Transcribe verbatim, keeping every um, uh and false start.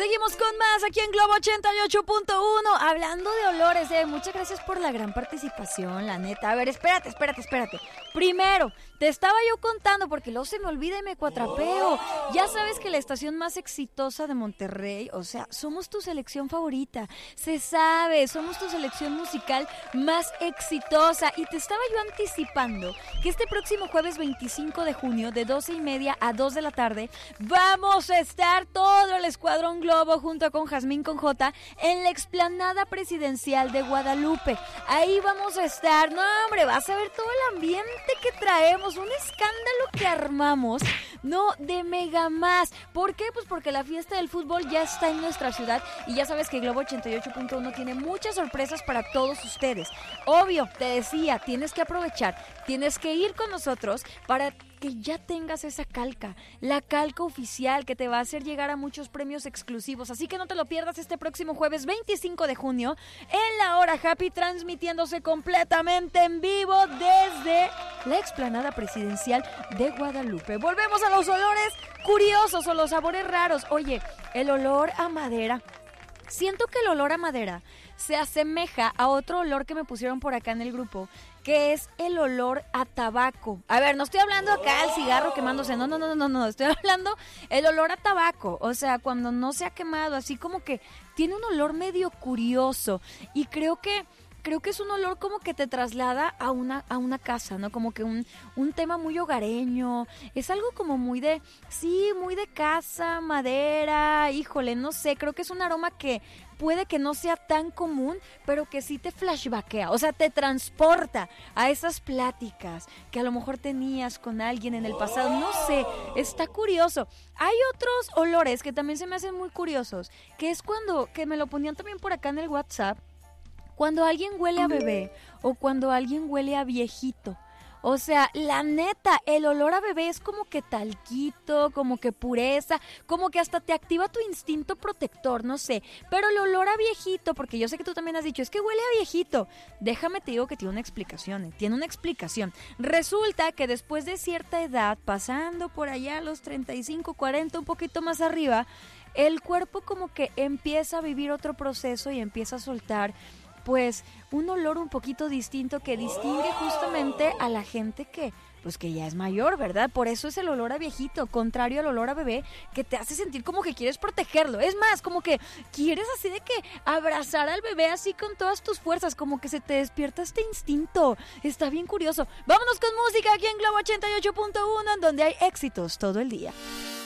Seguimos con más aquí en Globo ochenta y ocho punto uno. Hablando de olores, eh, muchas gracias por la gran participación, la neta. A ver, espérate, espérate, espérate. Primero, te estaba yo contando porque luego se me olvida y me cuatrapeo. Ya sabes que la estación más exitosa de Monterrey, o sea, somos tu selección favorita. Se sabe, somos tu selección musical más exitosa. Y te estaba yo anticipando que este próximo jueves veinticinco de junio, de doce y media a dos de la tarde, vamos a estar todo el Escuadrón Globo junto con Jazmín con J en la explanada presidencial de Guadalupe. Ahí vamos a estar. No, hombre, vas a ver todo el ambiente que traemos, un escándalo que armamos, no, de mega más. ¿Por qué? Pues porque la fiesta del fútbol ya está en nuestra ciudad y ya sabes que Globo ochenta y ocho punto uno tiene muchas sorpresas para todos ustedes. Obvio, te decía, tienes que aprovechar, tienes que ir con nosotros para que ya tengas esa calca, la calca oficial que te va a hacer llegar a muchos premios exclusivos. Así que no te lo pierdas este próximo jueves veinticinco de junio en la Hora Happy, transmitiéndose completamente en vivo desde la explanada presidencial de Guadalupe. Volvemos a los olores curiosos o los sabores raros. Oye, el olor a madera. Siento que el olor a madera se asemeja a otro olor que me pusieron por acá en el grupo, que es el olor a tabaco. A ver, no estoy hablando acá del cigarro quemándose, no, no, no, no, no, estoy hablando el olor a tabaco, o sea, cuando no se ha quemado, así como que tiene un olor medio curioso y creo que Creo que es un olor como que te traslada a una, a una casa, ¿no? Como que un, un tema muy hogareño. Es algo como muy de, sí, muy de casa, madera, híjole, no sé. Creo que es un aroma que puede que no sea tan común, pero que sí te flashbackea. O sea, te transporta a esas pláticas que a lo mejor tenías con alguien en el pasado. No sé, está curioso. Hay otros olores que también se me hacen muy curiosos, que es cuando, que me lo ponían también por acá en el WhatsApp, cuando alguien huele a bebé o cuando alguien huele a viejito. O sea, la neta, el olor a bebé es como que talquito, como que pureza, como que hasta te activa tu instinto protector, no sé. Pero el olor a viejito, porque yo sé que tú también has dicho, es que huele a viejito. Déjame te digo que tiene una explicación, ¿eh? Tiene una explicación. Resulta que después de cierta edad, pasando por allá a los treinta y cinco, cuarenta, un poquito más arriba, el cuerpo como que empieza a vivir otro proceso y empieza a soltar pues un olor un poquito distinto que distingue justamente a la gente que pues que ya es mayor, ¿verdad? Por eso es el olor a viejito, contrario al olor a bebé, que te hace sentir como que quieres protegerlo. Es más, como que quieres así de que abrazar al bebé así con todas tus fuerzas, como que se te despierta este instinto. Está bien curioso. Vámonos con música aquí en Globo ochenta y ocho punto uno, en donde hay éxitos todo el día.